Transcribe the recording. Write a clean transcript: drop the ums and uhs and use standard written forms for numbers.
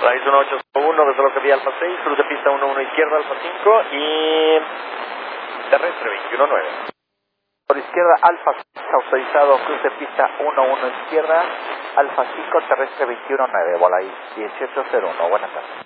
Raíz 1801, desde lo que vía Alfa 6, cruz de pista 11 izquierda, Alfa 5 y terrestre 219. Por izquierda, Alfa 6, autorizado, cruz de pista 11 izquierda, Alfa 5, terrestre 219, bola ahí, 1801, buenas tardes.